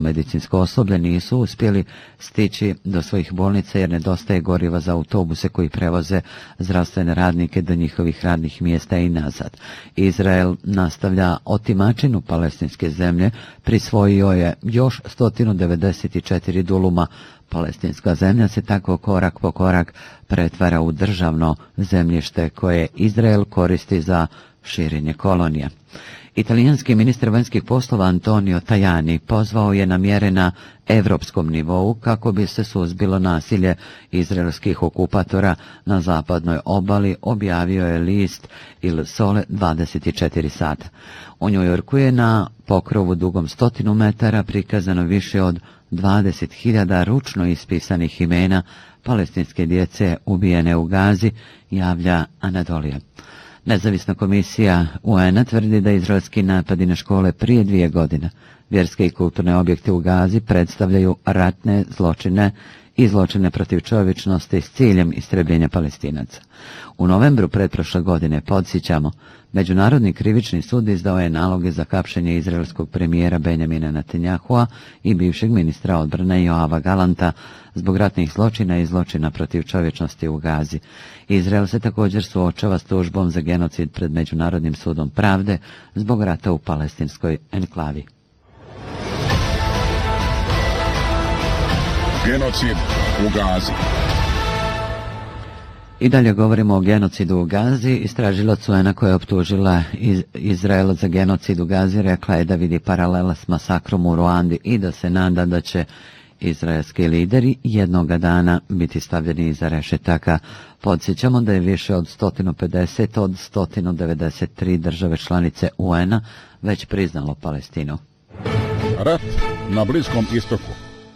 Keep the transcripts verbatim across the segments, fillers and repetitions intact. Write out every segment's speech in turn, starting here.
Medicinsko osoblje nisu uspjeli stići do svojih bolnica jer nedostaje goriva za autobuse koji prevoze zdravstvene radnike do njihovih radnih mjesta i nazad. Izrael nastavlja otimačinu palestinske zemlje, prisvojio je još sto devedeset četiri duluma. Palestinska zemlja se tako korak po korak pretvara u državno zemljište koje Izrael koristi za širenje kolonija. Italijanski ministar vanjskih poslova Antonio Tajani pozvao je na mjere na evropskom nivou kako bi se suzbilo nasilje izraelskih okupatora na zapadnoj obali, objavio je list Il Sole dvadeset četiri sata. U Njujorku je na pokrovu dugom stotinu metara prikazano više od dvadeset hiljada ručno ispisanih imena palestinske djece ubijene u Gazi, javlja Anadolija. Nezavisna komisija U N-a tvrdi da izraelski napadi na škole prije dvije godine, vjerske i kulturne objekte u Gazi predstavljaju ratne zločine i zločine protiv čovječnosti s ciljem istrebljenja Palestinaca. U novembru pretprošle godine, podsjećamo, Međunarodni krivični sud izdao je naloge za hapšenje izraelskog premijera Benjamina Netanjahua i bivšeg ministra odbrane Joava Galanta zbog ratnih zločina i zločina protiv čovječnosti u Gazi. Izrael se također suočava s tužbom za genocid pred Međunarodnim sudom pravde zbog rata u palestinskoj enklavi. Genocid u Gazi. I dalje govorimo o genocidu u Gazi. Istražilac U N-a koja je optužila iz Izraela za genocid u Gazi rekla je da vidi paralele s masakrom u Ruandi i da se nada da će izraelski lideri jednoga dana biti stavljeni iza rešetaka. Podsjećamo da je više od sto pedeset od sto devedeset tri države članice U N-a već priznalo Palestinu. Rat na Bliskom istoku.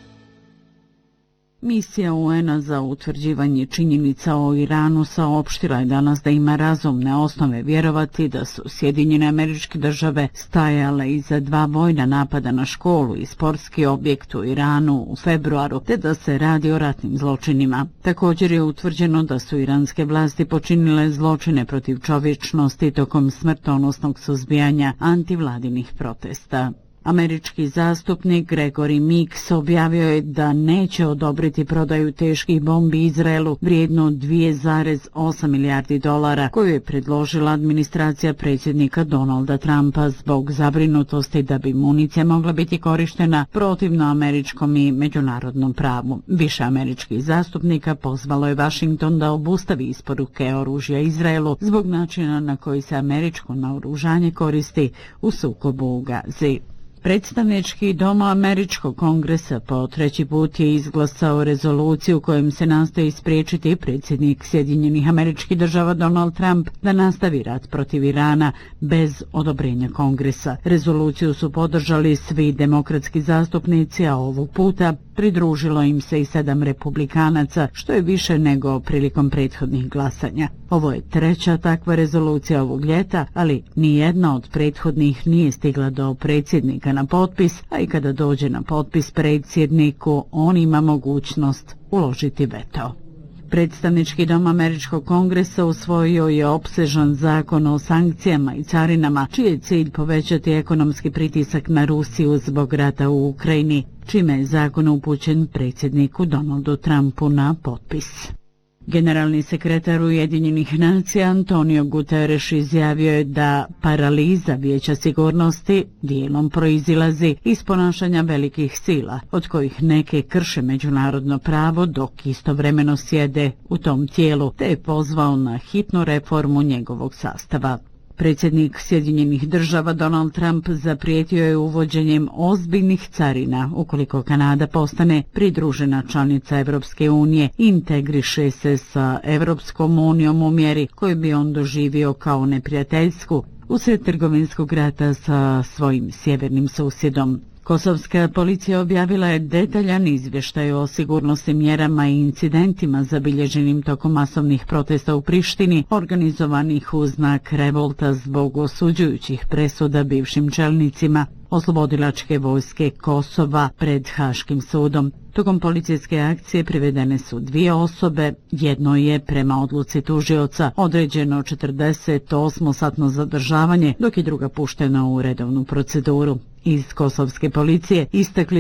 Misija U N-a za utvrđivanje činjenica o Iranu saopštila je danas da ima razumne osnove vjerovati da su Sjedinjene Američke Države stajale iza dva vojna napada na školu i sportski objekt u Iranu u februaru, te da se radi o ratnim zločinima. Također je utvrđeno da su iranske vlasti počinile zločine protiv čovječnosti tokom smrtonosnog suzbijanja antivladinih protesta. Američki zastupnik Gregory Meeks objavio je da neće odobriti prodaju teških bombi Izraelu vrijedno dvije zarez osam milijardi dolara koju je predložila administracija predsjednika Donalda Trumpa zbog zabrinutosti da bi municija mogla biti korištena protivno američkom i međunarodnom pravu. Više američkih zastupnika pozvalo je Washington da obustavi isporuke oružja Izraelu zbog načina na koji se američko naoružanje koristi u sukobu u Gazi. Predstavnički dom Američkog kongresa po treći put je izglasao rezoluciju kojom se nastoji spriječiti predsjednik Sjedinjenih Američkih Država Donald Trump da nastavi rat protiv Irana bez odobrenja kongresa. Rezoluciju su podržali svi demokratski zastupnici, a ovog puta pridružilo im se i sedam republikanaca, što je više nego prilikom prethodnih glasanja. Ovo je treća takva rezolucija ovog ljeta, ali nijedna od prethodnih nije stigla do predsjednika na potpis, a i kada dođe na potpis predsjedniku, on ima mogućnost uložiti veto. Predstavnički dom Američkog kongresa usvojio je opsežan zakon o sankcijama i carinama, čiji je cilj povećati ekonomski pritisak na Rusiju zbog rata u Ukrajini, čime je zakon upućen predsjedniku Donaldu Trumpu na potpis. Generalni sekretar Ujedinjenih nacija Antonio Guterres izjavio je da paraliza Vijeća sigurnosti dijelom proizilazi iz ponašanja velikih sila, od kojih neke krše međunarodno pravo dok istovremeno sjede u tom tijelu, te je pozvao na hitnu reformu njegovog sastava. Predsjednik Sjedinjenih Država Donald Trump zaprijetio je uvođenjem ozbiljnih carina ukoliko Kanada postane pridružena članica Evropske unije i integriše se sa Evropskom unijom u mjeri koju bi on doživio kao neprijateljsku usred trgovinskog rata sa svojim sjevernim susjedom. Kosovska policija objavila je detaljan izvještaj o sigurnosnim mjerama i incidentima zabilježenim tokom masovnih protesta u Prištini, organizovanih u znak revolta zbog osuđujućih presuda bivšim čelnicima oslobodilačke vojske Kosova pred Haškim sudom. Tokom policijske akcije privedene su dvije osobe, jedno je prema odluci tužioca određeno četrdeset osam satno zadržavanje, dok je druga puštena u redovnu proceduru. Iz kosovske policije istakli